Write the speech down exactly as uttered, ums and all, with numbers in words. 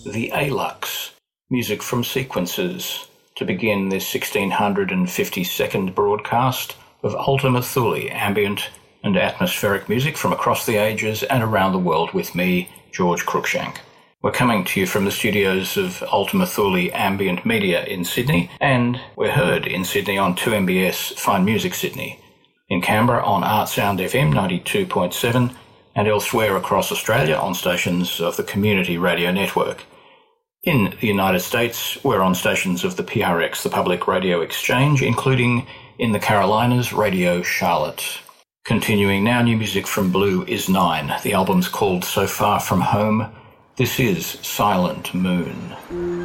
The Alux, music from Sequences, to begin this one thousand six hundred fifty-second broadcast of Ultima Thule ambient and atmospheric music from across the ages and around the world with me, George Cruikshank. We're coming to you from the studios of Ultima Thule Ambient Media in Sydney, and we're heard in Sydney on two M B S Fine Music Sydney, in Canberra on Art Sound F M ninety-two point seven, and elsewhere across Australia on stations of the Community Radio Network. In the United States, we're on stations of the P R X, the Public Radio Exchange, including in the Carolinas, Radio Charlotte. Continuing now, new music from Blue is Nine. The album's called So Far From Home. This is Silent Moon.